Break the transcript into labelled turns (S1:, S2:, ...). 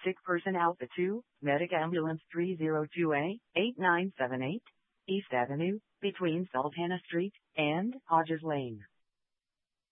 S1: Sick person Alpha 2, Medic Ambulance 302A, 8978, East Avenue, between Sultana Street and Hodges Lane.